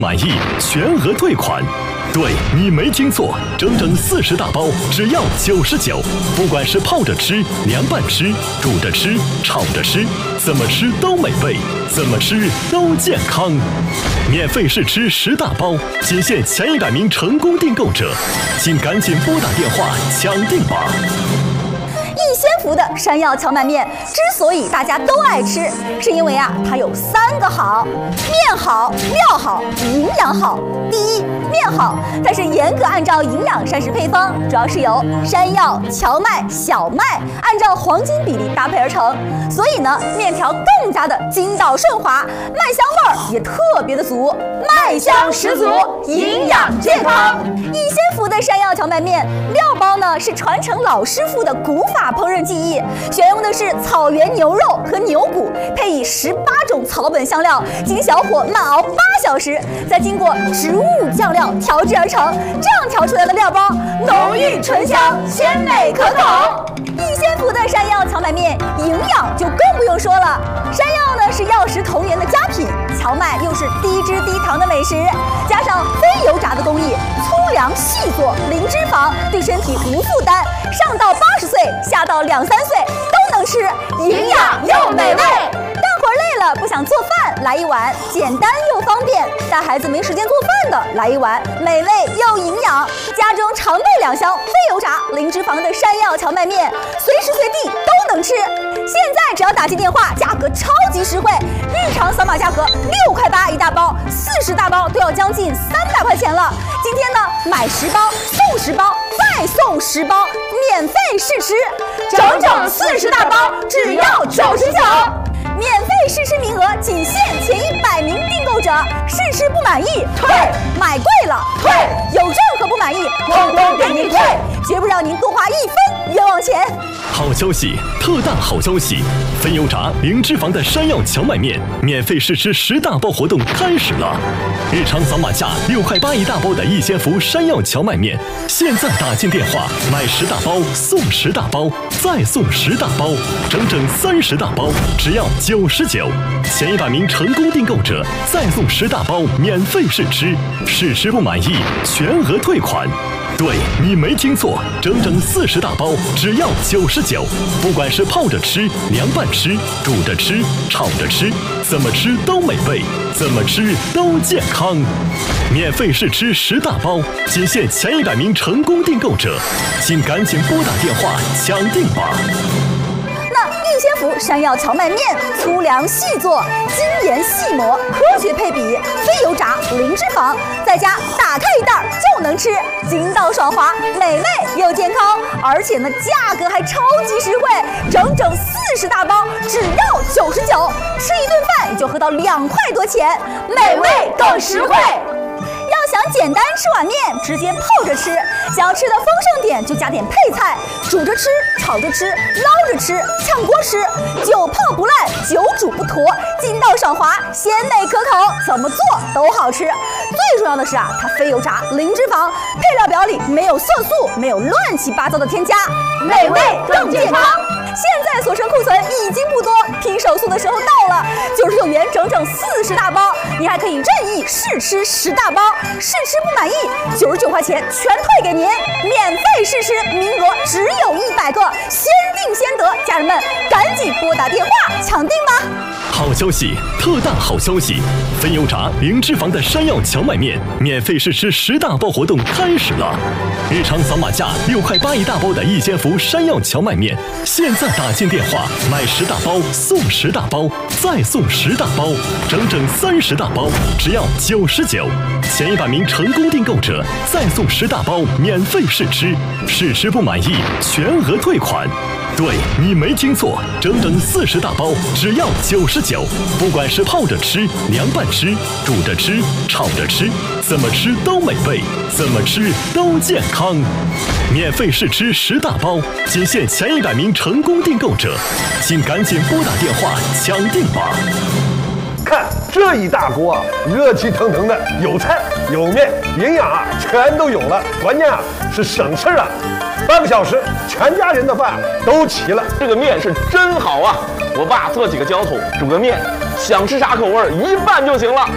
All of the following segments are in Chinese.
满意全额退款。对，你没听错，整整40大包，只要99。不管是泡着吃、凉拌吃、煮着吃、炒着吃，怎么吃都美味，怎么吃都健康。免费试吃10大包，仅限前100名成功订购者，请赶紧拨打电话抢订吧。 逸仙福的山药荞麦面之所以大家都爱吃，是因为它有3个好：面好、料好、营养好。第一，面好，它是严格按照营养膳食配方，主要是由山药、荞麦、小麦按照黄金比例搭配而成，所以呢，面条更加的筋道顺滑，麦香味儿也特别的足，麦香十足，营养健康。逸仙福的山药荞麦面料包呢是传承老师傅的古法烹饪技艺，选用的是草原牛肉和牛骨，配以18种草本香料，经小火慢熬8小时，再经过植物酱料调制而成。这样调出来的料包浓郁醇香，鲜美可口。逸仙福的山药荞麦面营养就更不用说了，山药呢是药食同源的佳品，荞麦又是低脂低糖的美食，加上非油炸的工艺，粗粮细做，零脂肪，对身体无负担，上到80岁，下到2、3岁都能吃，营养又美味。累了不想做饭，来一碗简单又方便；带孩子没时间做饭的，来一碗美味又营养。家中常备2箱非油炸、零脂肪的山药荞麦面，随时随地都能吃。现在只要打进电话，价格超级实惠，日常扫码价格6块8一大包，40大包都要将近300块钱了。今天呢，买10包送10包，再送10包，免费试吃，整整40大包，只要99。免费试吃名额仅限前100名订购者，试吃不满意退，买贵了退，有任何不满意统统给您退，绝不让您多花1分冤枉钱。 好消息，特大好消息！非油炸、零脂肪的山药荞麦面免费试吃10大包活动开始了！日常扫码价6块8一大包的逸仙福山药荞麦面，现在打进电话买10大包送10大包，再送10大包，整整30大包，只要99。前100名成功订购者再送10大包免费试吃，试吃不满意全额退款。对，你没听错，整整40大包，只要99。不管是泡着吃、凉拌吃、煮着吃、炒着吃，怎么吃都美味，怎么吃都健康。免费试吃10大包，仅限前100名成功订购者，请赶紧拨打电话抢订吧。 逸仙福山药荞麦面粗粮细做，精盐细磨，科学配比，非油炸，零脂肪，在家打开一袋就能吃，筋道爽滑，美味又健康，而且呢价格还超级实惠，整整40大包只要99，吃一顿饭也就合到2块多钱，美味更实惠。要想简单吃碗面，直接泡着吃；想要吃的丰盛点，就加点配菜，煮着吃、炒着吃、捞着吃、炝锅吃，久泡不烂，久煮不坨，筋道爽滑，鲜美可口，怎么做都好吃。最重要的是它非油炸、零脂肪，配料表里没有色素，没有乱七八糟的添加，美味更健康。现在所剩库存已经不多，拼手速的时候到了，99元整整40大包，你还可以任意试吃10大包，试吃不满意99块钱全退给您，免费试吃，名额只有100个，先定先得，家人们赶紧拨打电话抢订吧。 好消息，特大好消息！非油炸、零脂肪的山药荞麦面免费试吃10大包活动开始了！日常扫码价6块8一大包的逸仙福山药荞麦面，现在打进电话买10大包送10大包，再送10大包，整整30大包，只要99。前100名成功订购者再送10大包免费试吃，试吃不满意全额退款。对，你没听错，整整40大包，只要99。不管是泡着吃、凉拌吃、煮着吃、炒着吃，怎么吃都美味，怎么吃都健康。免费试吃10大包，仅限前100名成功订购者，请赶紧拨打电话抢订吧。 看这一大锅热气腾腾的，有菜有面，营养全都有了，关键是省事啊。半个小时，全家人的饭都齐了。 这个面是真好啊！我爸做几个浇头，煮个面，想吃啥口味一拌就行了。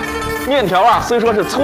面条啊虽说是粗